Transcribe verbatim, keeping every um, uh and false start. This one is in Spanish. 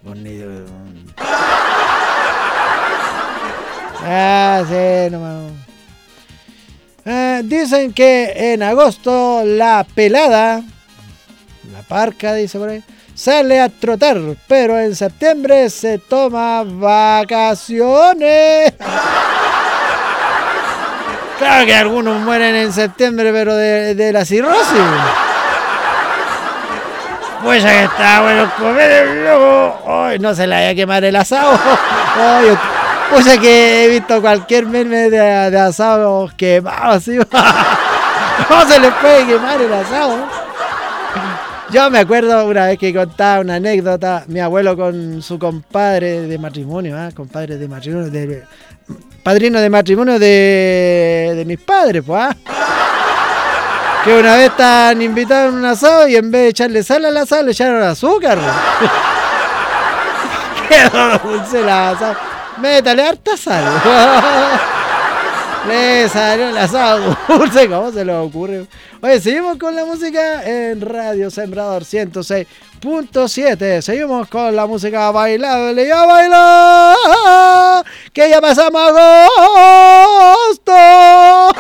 Un nido. Ah, sí, nomás. Eh, dicen que en agosto la pelada, la parca, dice por ahí, sale a trotar, pero en septiembre se toma vacaciones. Claro que algunos mueren en septiembre, pero de, de la cirrosis. Pues ya que está bueno comer, loco. Ay, no se le vaya a quemar el asado. Ay, pues ya que he visto cualquier meme de, de asado quemado así. ¿Cómo se le puede quemar el asado? Yo me acuerdo una vez que contaba una anécdota, mi abuelo con su compadre de matrimonio, ¿eh? compadre de matrimonio, de, padrino de matrimonio de, de mis padres, pues, ¿eh? Que una vez estaban invitados en un asado y en vez de echarle sal al asado le echaron azúcar. Quedó dulce el asado. Métale harta sal. Le salió el asado dulce, ¿cómo se le ocurre? Oye, seguimos con la música en Radio Sembrador ciento seis punto siete. Seguimos con la música bailable. ¡Ya baila! ¡Que ya pasamos agosto!